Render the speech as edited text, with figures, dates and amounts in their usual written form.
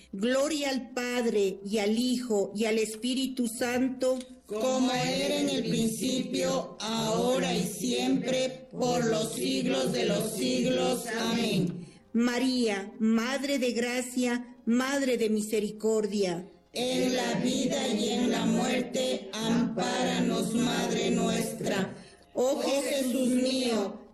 Gloria al Padre, y al Hijo, y al Espíritu Santo, como era en el principio, ahora y siempre, por los siglos de los siglos. Amén. María, Madre de Gracia, Madre de Misericordia, en la vida y en la muerte, ampáranos, Madre nuestra. Oh Jesús mío,